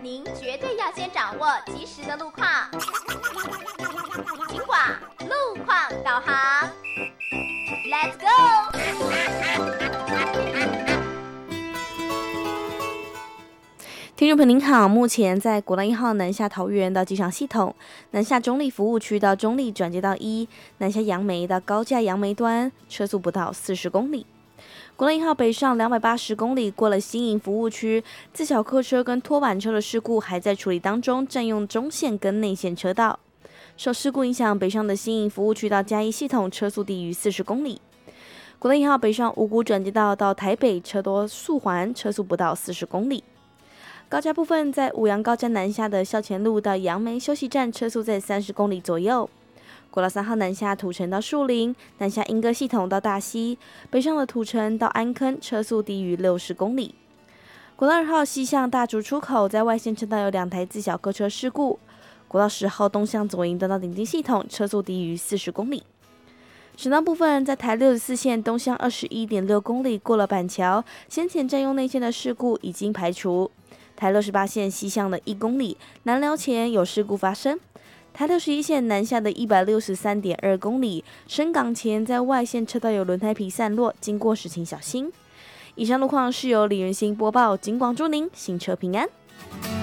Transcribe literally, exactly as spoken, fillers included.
您绝对要先掌握及时的路况。金广路况导航 ，Let's go！ 听众朋友您好，目前在国道一号南下桃园到机场系统，南下中立服务区到中立转接到一，南下杨梅到高架杨梅端，车速不到四十公里。国道一号北上两百八十公里，过了新营服务区，自小客车跟拖板车的事故还在处理当中，占用中线跟内线车道。受事故影响，北上的新营服务区到嘉义系统车速低于四十公里。国道一号北上五股转接道到台北车多速环，车速不到四十公里。高架部分在五杨高架南下的校前路到杨梅休息站，车速在三十公里左右。国道三号南下土城到树林，南下莺歌系统到大溪，北上的土城到安坑，车速低于六十公里。国道二号西向大竹出口，在外线车道有两台自小客车事故。国道十号东向左营端到顶金系统，车速低于四十公里。省道部分在台六十四线东向二十一点六公里，过了板桥，先前占用内线的事故已经排除。台六十八线西向的一公里，南寮前有事故发生。台六十一线南下的一百六十三点二公里，深港前在外线车道有轮胎皮散落，经过时请小心。以上路况是由李元兴播报，警广祝您行车平安。